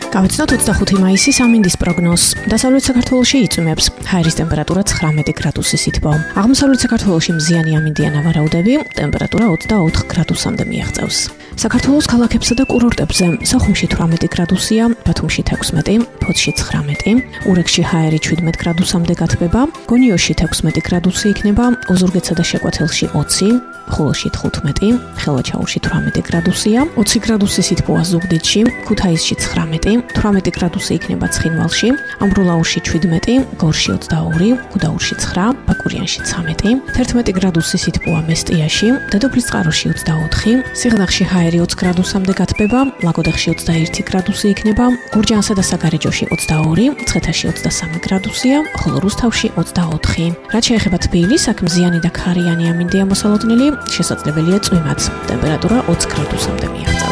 გავიცნოთ 25 მაისის ამინდის პროგნოზს. დასავლეთ საქართველოში იწვიმებს. ჰაერის ტემპერატურა 19 გრადუსის ითბო. აღმოსავლეთ საქართველოში მზიანი ამინდიან ავარაუდები, ტემპერატურა 24 გრადუსამდე მიაღწევს. საქართველოს ქალაქებსა და კურორტებზე სოხუმში 18 გრადუსია, ბათუმში 16, ფოთში 19, ურეკში ჰაერი 17 გრადუსამდე გათბება, გონიოში 16 გრადუსი იქნება, ოზურგეთსა და შეკვეთელში 20, ხულოში 15, ხელვაჩაურში 18 გრადუსია, 20 გრადუსი სითბოა ზუგდიდში, ქუთაისში 19, 18 გრადუსი იქნება ცხინვალში, ამბროლაურში 17, გორში 22, გუდაურში 9, ბაკურიანში 13, 11 გრადუსი სითბოა მესტიაში, დედოფლისწყაროში 24, სიღნაღში ჰაერი 20 გრადუსამდე გათბება, ლაგოდეხში 21 გრადუსი იქნება, გურჯაანსა და საგარეჯოში 22, მცხეთაში 23 გრადუსია, ხოლო რუსთავში 24. რაც შეეხება თბილისს, აქ მზიანი და ქარიანი ამინდია მოსალოდნელი, შესაძლებელია წვიმაც. ტემპერატურა 20 გრადუსამდე მიაღწევს.